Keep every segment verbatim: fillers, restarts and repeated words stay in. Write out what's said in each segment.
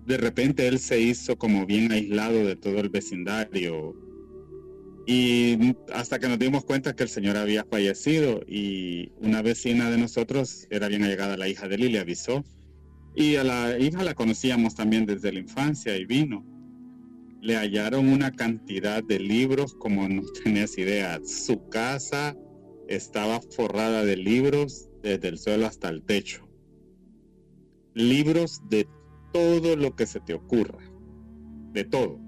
de repente él se hizo como bien aislado de todo el vecindario. Y hasta que nos dimos cuenta que el señor había fallecido, y una vecina de nosotros era bien allegada a la hija de él y le avisó. Y a la hija la conocíamos también desde la infancia y vino. Le hallaron una cantidad de libros como no tenías idea. Su casa estaba forrada de libros desde el suelo hasta el techo. Libros de todo lo que se te ocurra. De todo.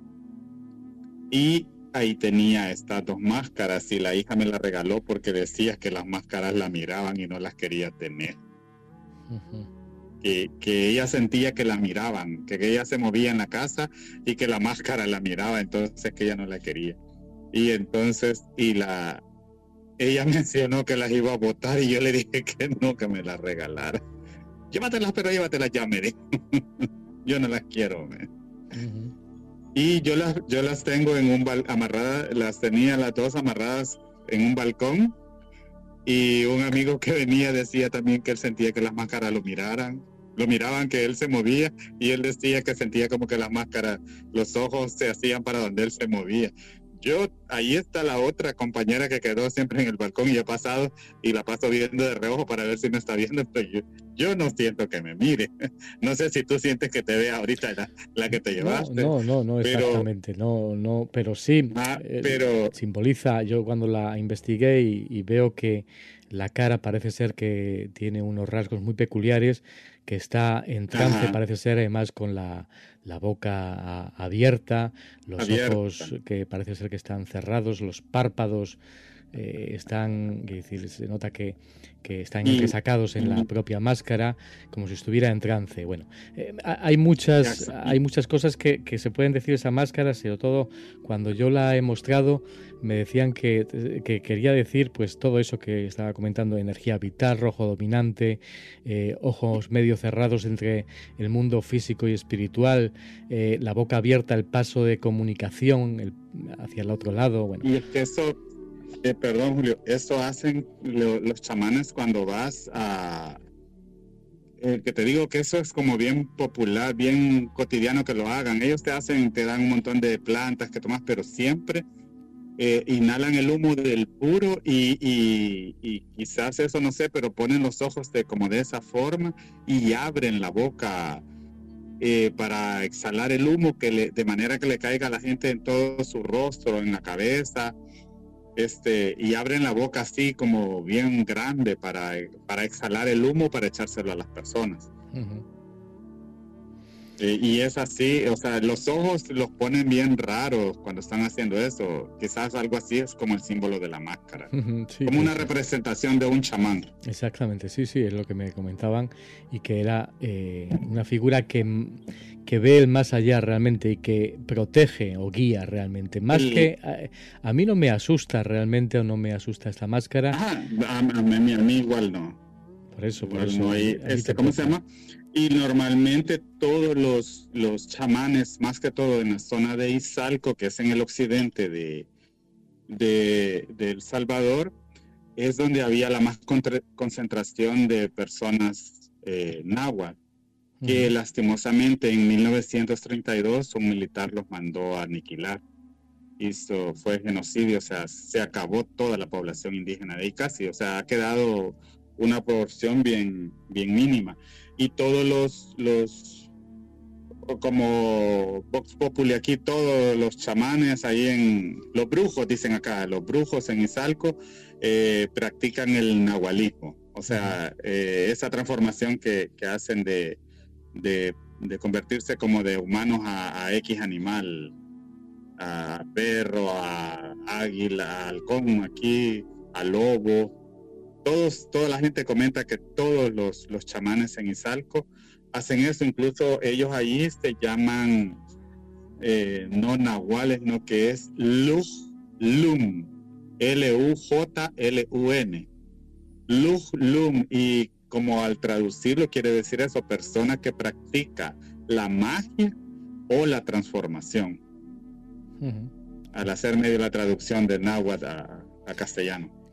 Y ahí tenía estas dos máscaras y la hija me las regaló porque decía que las máscaras la miraban y no las quería tener. Uh-huh. Que, que ella sentía que la miraban, que ella se movía en la casa y que la máscara la miraba, entonces que ella no la quería. Y entonces, y la ella mencionó que las iba a botar y yo le dije que no, que me las regalara. Llévatelas, pero llévatelas ya, me dijo. Yo no las quiero, me. Uh-huh. Y yo las, yo las tengo en un bal, amarradas, las tenía las dos amarradas en un balcón. Y un amigo que venía decía también que él sentía que las máscaras lo miraran, lo miraban, que él se movía, y él decía que sentía como que las máscaras, los ojos se hacían para donde él se movía. Yo, ahí está la otra compañera que quedó siempre en el balcón y he pasado y la paso viendo de reojo para ver si me está viendo, pero yo, yo no siento que me mire. No sé si tú sientes que te ve ahorita la, la que te llevaste. No, no, no, no pero, exactamente, no, no, pero sí, ah, eh, pero simboliza, yo cuando la investigué y, y veo que la cara parece ser que tiene unos rasgos muy peculiares, que está en trance, ajá, parece ser además con la, la boca a, abierta, los abierta. ojos que parece ser que están cerrados, los párpados eh, están, es decir, se nota que, que están entresacados en la propia máscara, como si estuviera en trance. Bueno, eh, hay muchas, hay muchas cosas que, que se pueden decir de esa máscara, sobre todo cuando yo la he mostrado, me decían que, que quería decir pues todo eso que estaba comentando, energía vital, rojo dominante, eh, ojos medio cerrados entre el mundo físico y espiritual, eh, la boca abierta, el paso de comunicación el, hacia el otro lado. Bueno. Y es que eso, eh, perdón Julio, eso hacen lo, los chamanes cuando vas a... Eh, que te digo que eso es como bien popular, bien cotidiano que lo hagan. Ellos te hacen, te dan un montón de plantas que tomas, pero siempre eh, inhalan el humo del puro y, y, y quizás eso, no sé, pero ponen los ojos de, como de esa forma y abren la boca eh, para exhalar el humo, que le, de manera que le caiga a la gente en todo su rostro, en la cabeza. Este, y abren la boca así como bien grande para, para exhalar el humo, para echárselo a las personas. Uh-huh. Eh, y es así, o sea, los ojos los ponen bien raros cuando están haciendo eso. Quizás algo así es como el símbolo de la máscara. Uh-huh, sí, como una sí. representación de un chamán. Exactamente, sí, sí, es lo que me comentaban. Y que era eh, una figura que, que ve el más allá realmente y que protege o guía realmente. Más sí. que a, a mí no me asusta realmente o no me asusta esta máscara. Ajá, a, a, mí, a mí igual no. Por eso, igual por eso. No hay, este, ¿cómo se llama? Y normalmente todos los, los chamanes, más que todo en la zona de Izalco, que es en el occidente de, de, de El Salvador, es donde había la más contra, concentración de personas eh, náhuatl, que uh-huh. lastimosamente en mil novecientos treinta y dos un militar los mandó a aniquilar. Hizo, fue genocidio, o sea, se acabó toda la población indígena de ahí casi, o sea, ha quedado una porción bien, bien mínima. Y todos los, los como Vox Populi aquí, todos los chamanes ahí en, los brujos dicen acá, los brujos en Izalco eh, practican el nahualismo, o sea, eh, esa transformación que, que hacen de, de, de convertirse como de humanos a, a X animal, a perro, a águila, a halcón aquí, a lobo. Todos, toda la gente comenta que todos los, los chamanes en Izalco hacen eso, incluso ellos ahí se llaman eh, no nahuales, no, que es Lujlum, L U J L U N, Lujlum, y como al traducirlo quiere decir eso, persona que practica la magia o la transformación, uh-huh. al hacer medio la traducción de náhuatl a, a castellano.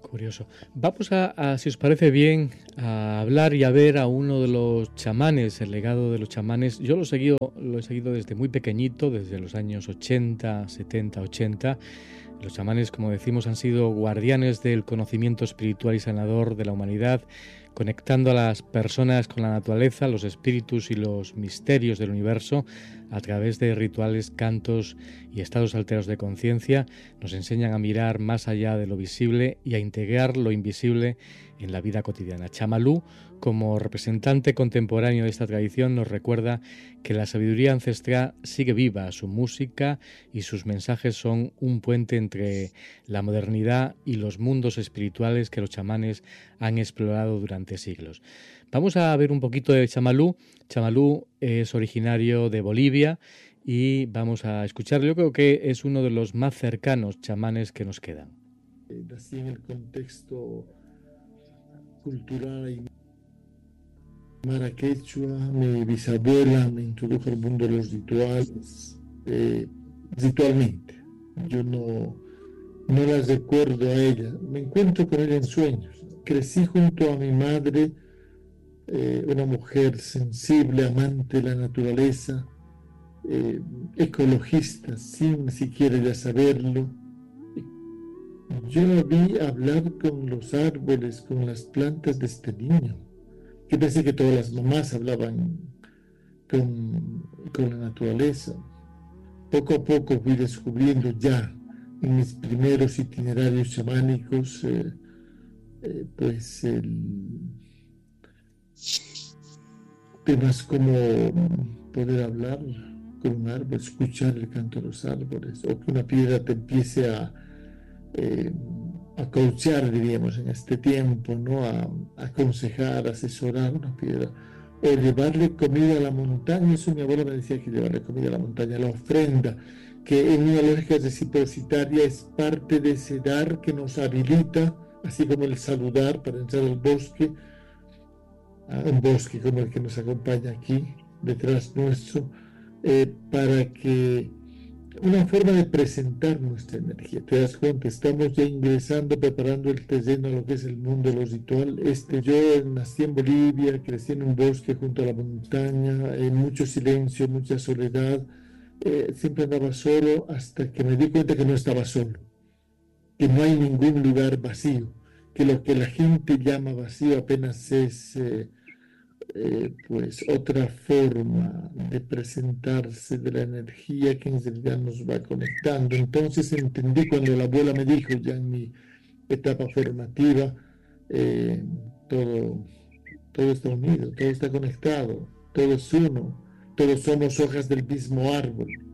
Curioso. Vamos a, a, si os parece bien, a hablar y a ver a uno de los chamanes, el legado de los chamanes. Yo lo he seguido, lo he seguido desde muy pequeñito, desde los años ochenta, setenta, ochenta. Los chamanes, como decimos, han sido guardianes del conocimiento espiritual y sanador de la humanidad, conectando a las personas con la naturaleza, los espíritus y los misterios del universo a través de rituales, cantos y estados alterados de conciencia. Nos enseñan a mirar más allá de lo visible y a integrar lo invisible en la vida cotidiana. Chamalú, como representante contemporáneo de esta tradición, nos recuerda que la sabiduría ancestral sigue viva, su música y sus mensajes son un puente entre la modernidad y los mundos espirituales que los chamanes han explorado durante siglos. Vamos a ver un poquito de Chamalú. Chamalú es originario de Bolivia y vamos a escucharlo. Yo creo que es uno de los más cercanos chamanes que nos quedan. Nací en el contexto cultural y mara quechua. Mi bisabuela me introdujo al mundo de los rituales, eh, ritualmente. Yo no, no las recuerdo a ella. Me encuentro con ella en sueños. Crecí junto a mi madre, eh, una mujer sensible, amante de la naturaleza, eh, ecologista, sin siquiera ya saberlo. Yo la vi hablar con los árboles, con las plantas de este niño. Yo pensé que todas las mamás hablaban con, con la naturaleza. Poco a poco fui descubriendo ya en mis primeros itinerarios chamánicos, eh, eh, pues el, temas como poder hablar con un árbol, escuchar el canto de los árboles, o que una piedra te empiece a Eh, a coachar, diríamos, en este tiempo, ¿no? A, a aconsejar, asesorar una piedra, o llevarle comida a la montaña. Eso mi abuelo me decía, que llevarle comida a la montaña, la ofrenda, que en una lógica reciprocitaria es parte de ese dar que nos habilita, así como el saludar para entrar al bosque, a un bosque como el que nos acompaña aquí, detrás nuestro, eh, para que una forma de presentar nuestra energía. Te das cuenta, estamos ya ingresando, preparando el terreno a lo que es el mundo de los rituales. Este, yo nací en Bolivia, crecí en un bosque junto a la montaña, en mucho silencio, mucha soledad. Eh, siempre andaba solo hasta que me di cuenta que no estaba solo, que no hay ningún lugar vacío, que lo que la gente llama vacío apenas es eh, Eh, pues otra forma de presentarse de la energía que en realidad nos va conectando. Entonces entendí cuando la abuela me dijo, ya en mi etapa formativa, eh, todo, todo está unido, todo está conectado, todo es uno, todos somos hojas del mismo árbol.